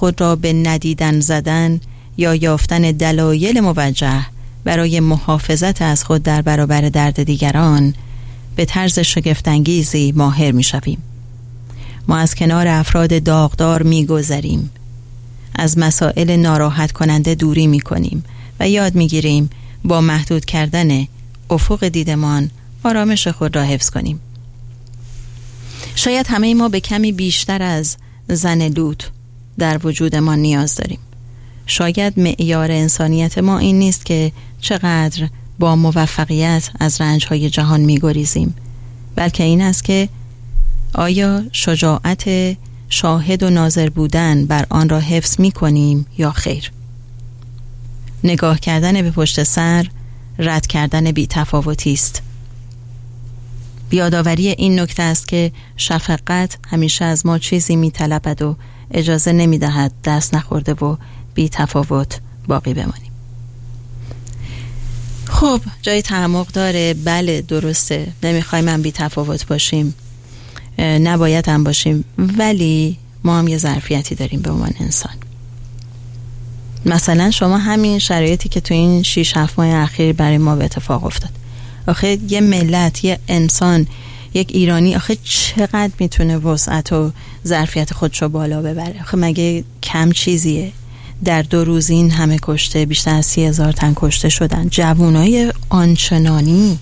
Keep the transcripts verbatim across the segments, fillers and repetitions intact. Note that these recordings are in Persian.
خود را به ندیدن زدن یا یافتن دلایل موجه برای محافظت از خود در برابر درد دیگران به طرز شگفت‌انگیزی ماهر می‌شویم. ما از کنار افراد داغدار می‌گذریم، از مسائل ناراحت کننده دوری می‌کنیم و یاد می‌گیریم با محدود کردن افق دیدمان آرامش خود را حفظ کنیم. شاید همه ما به کمی بیشتر از زن لوط در وجود ما نیاز داریم. شاید معیار انسانیت ما این نیست که چقدر با موفقیت از رنج‌های جهان می‌گریزیم، بلکه این است که آیا شجاعت شاهد و ناظر بودن بر آن را حفظ می‌کنیم یا خیر. نگاه کردن به پشت سر رد کردن بی‌تفاوتی است. یادآوری این نکته است که شفقت همیشه از ما چیزی می‌طلبد و اجازه نمی‌دهد دست نخورده و بی‌تفاوت باقی بمانیم. خب جای تعمق داره، بله درسته، نمیخوایم هم بی‌تفاوت باشیم، نباید هم باشیم، ولی ما هم یه ظرفیتی داریم به عنوان انسان. مثلا شما همین شرایطی که تو این شیش هفت ماه اخیر برای ما به اتفاق افتاد، آخه یه ملت، یه انسان، یک ایرانی آخه چقدر میتونه وسعت و ظرفیت خودشو بالا ببره؟ آخه مگه کم چیزیه؟ در دو روز این همه کشته، بیشتر از سی هزار تن کشته شدن، جوانای آنچنانی.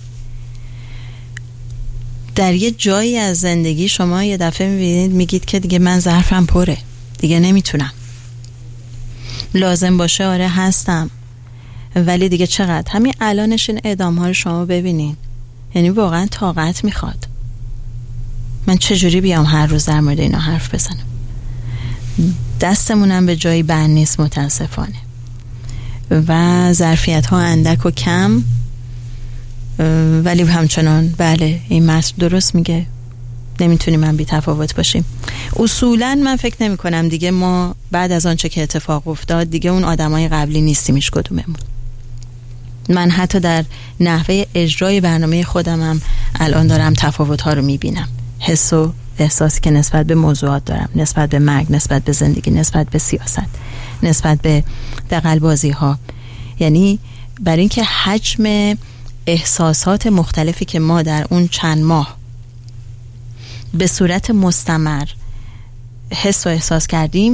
در یه جایی از زندگی شما یه دفعه میبینید میگید که دیگه من ظرفم پره، دیگه نمیتونم، لازم باشه آره هستم، ولی دیگه چقدر. همین الانش این اعدام ها رو شما ببینین، یعنی واقعا طاقت میخواد. من چجوری بیام هر روز در مورد اینا حرف بزنم؟ دستمونم به جایی بند نیست متاسفانه و ظرفیت ها اندک و کم، ولی همچنان بله این متن درست میگه، نمیتونیم من بی تفاوت باشیم. اصولا من فکر نمی کنم دیگه ما بعد از آنچه که اتفاق افتاد دیگه اون آدمای قبلی نیستیم هیچ کدوممون. من حتی در نحوه اجرای برنامه خودم هم الان دارم تفاوت ها رو میبینم، حس و احساسی که نسبت به موضوعات دارم، نسبت به مرگ، نسبت به زندگی، نسبت به سیاست، نسبت به دغل‌بازی ها. یعنی برای اینکه حجم احساسات مختلفی که ما در اون چند ماه به صورت مستمر حس و احساس کردیم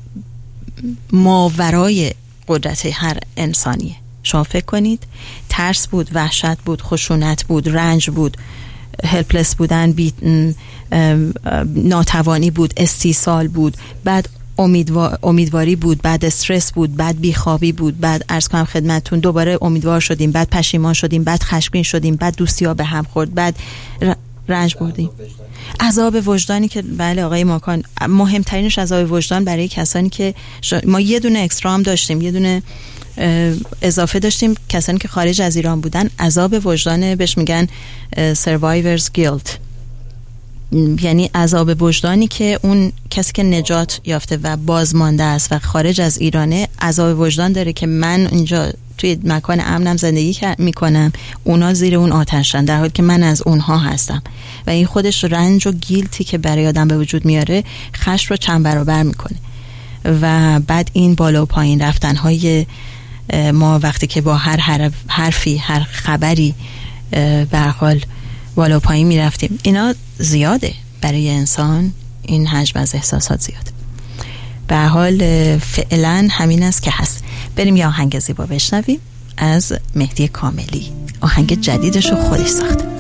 ماورای قدرت هر انسانیه. شما فکر کنید ترس بود، وحشت بود، خشونت بود، رنج بود، هلپلس بودن، بی... ناتوانی بود، استیصال بود، بعد امیدوار... امیدواری بود، بعد استرس بود، بعد بیخوابی بود، بعد عرض کنم خدمتتون دوباره امیدوار شدیم، بعد پشیمان شدیم، بعد خشمگین شدیم، بعد دوستی ها به هم خورد، بعد ر... رنج بردیم، عذاب وجدانی که بله آقای ماکان مهمترینش عذاب وجدان برای کسانی که ش... ما یه دونه اکسترا هم داشتیم، یه دونه اضافه داشتیم، کسانی که خارج از ایران بودن، عذاب وجدان بهش میگن survivor's guilt، یعنی عذاب وجدانی که اون کسی که نجات یافته و بازمانده است و خارج از ایرانه عذاب وجدان داره که من اینجا توی مکان امنم زندگی میکنم، اونا زیر اون آتشن در حالی که من از اونها هستم و این خودش رنج و گیلتی که برای آدم به وجود میاره خشم رو چند برابر میکنه. و بعد این بالا و پایین رفتن های ما وقتی که با هر حرف حرفی هر خبری به هر حال بالا و پایین می رفتیم، اینا زیاده برای انسان، این حجم از احساسات زیاده. به هر حال فعلا همین است که هست. بریم یه آهنگ زیبا بشنویم از مهدی کاملی، آهنگ جدیدش رو خودش ساخته.